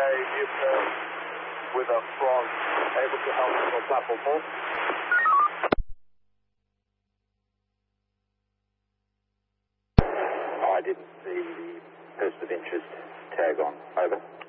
with a frog, able to help on platform 4. I didn't see the person of interest tag on. Over.